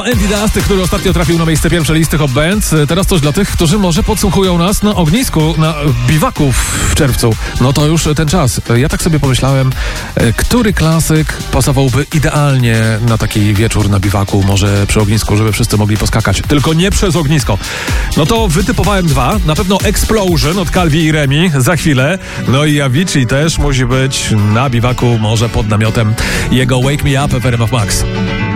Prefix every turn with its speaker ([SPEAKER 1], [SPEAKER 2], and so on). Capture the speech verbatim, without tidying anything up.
[SPEAKER 1] Andy Dust, który ostatnio trafił na miejsce pierwsze listy Hot Bands. Teraz coś dla tych, którzy może podsłuchują nas na ognisku, na biwaku w czerwcu. No to już ten czas. Ja tak sobie pomyślałem, który klasyk pasowałby idealnie na taki wieczór na biwaku, może przy ognisku, żeby wszyscy mogli poskakać. Tylko nie przez ognisko. No to wytypowałem dwa. Na pewno Explosion od Calvi i Remi za chwilę. No i Avicii też musi być na biwaku, może pod namiotem. Jego Wake Me Up w R M F Max.